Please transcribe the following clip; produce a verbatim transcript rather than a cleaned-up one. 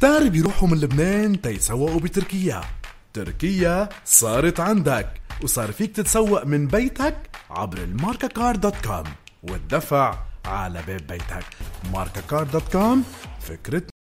كتار بيروحوا من لبنان تيسوقوا بتركيا. تركيا صارت عندك، وصار فيك تتسوق من بيتك عبر الماركة كار دوت كوم والدفع على باب بيتك. ماركة كار دوت كوم، فكرة